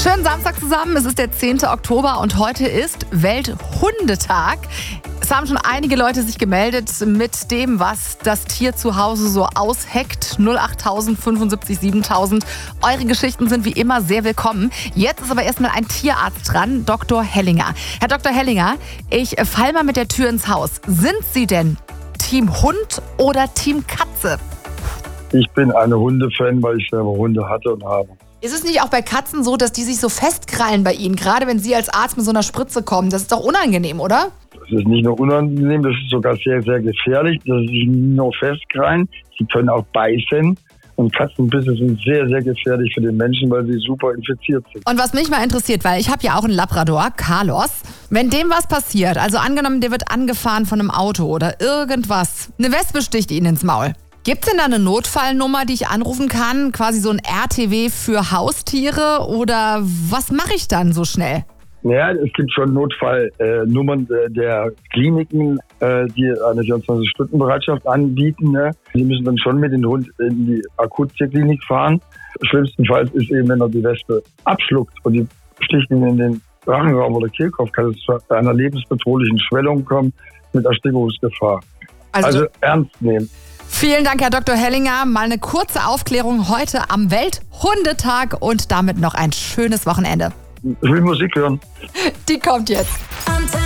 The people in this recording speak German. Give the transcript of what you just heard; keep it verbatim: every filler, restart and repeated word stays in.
Schönen Samstag zusammen. Es ist der zehnte Oktober und heute ist Welthundetag. Es haben schon einige Leute sich gemeldet mit dem, was das Tier zu Hause so ausheckt. null acht tausend fünfundsiebzig siebentausend. Eure Geschichten sind wie immer sehr willkommen. Jetzt ist aber erstmal ein Tierarzt dran, Doktor Hellinger. Herr Doktor Hellinger, ich fall mal mit der Tür ins Haus. Sind Sie denn Team Hund oder Team Katze? Ich bin eine Hundefan, weil ich selber Hunde hatte und habe. Ist es nicht auch bei Katzen so, dass die sich so festkrallen bei Ihnen, gerade wenn Sie als Arzt mit so einer Spritze kommen? Das ist doch unangenehm, oder? Das ist nicht nur unangenehm, das ist sogar sehr, sehr gefährlich. Das ist nicht nur festkrallen, sie können auch beißen. Und Katzenbisse sind sehr, sehr gefährlich für den Menschen, weil sie super infiziert sind. Und was mich mal interessiert, weil ich habe ja auch einen Labrador, Carlos. Wenn dem was passiert, also angenommen, der wird angefahren von einem Auto oder irgendwas, eine Wespe sticht ihn ins Maul. Gibt's denn da eine Notfallnummer, die ich anrufen kann? Quasi so ein R T W für Haustiere? Oder was mache ich dann so schnell? Ja, es gibt schon Notfallnummern äh, der Kliniken, äh, die eine vierundzwanzig-Stunden-Bereitschaft anbieten. Ne? Die müssen dann schon mit dem Hund in die Akuttierklinik fahren. Schlimmstenfalls ist eben, wenn er die Wespe abschluckt und die sticht ihn in den Rachenraum oder Kehlkopf, kann es zu einer lebensbedrohlichen Schwellung kommen mit Erstickungsgefahr. Also, also ernst nehmen. Vielen Dank, Herr Doktor Hellinger. Mal eine kurze Aufklärung heute am Welthundetag und damit noch ein schönes Wochenende. Ich will Musik hören. Die kommt jetzt.